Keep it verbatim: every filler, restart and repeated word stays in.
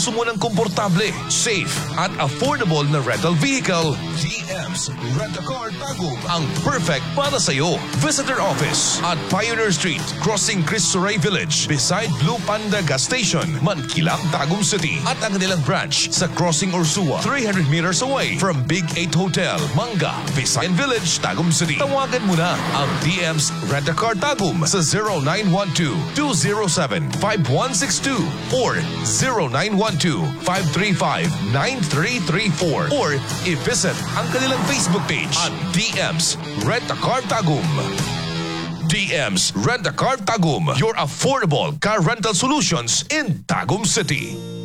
Gusto mo ng komportable, safe, at affordable na rental vehicle, D M's Rent-A-Car Tagum ang perfect para sa'yo. Visit our office at Pioneer Street, crossing Cristo Rey Village, beside Blue Panda Gas Station, Mankilang, Tagum City. At ang kanilang branch sa Crossing Ursua, three hundred meters away from Big eight Hotel, Manga, Visayan Village, Tagum City. Tawagan mo na ang D M's Rent-A-Car Tagum sa zero nine one two, two zero seven, five one six two or zero nine one two, five three five, nine three three four or i-visit ang kanilang Facebook page at D M's Rent-A-Car Tagum. D M's Rent-A-Car Tagum, your affordable car rental solutions in Tagum City.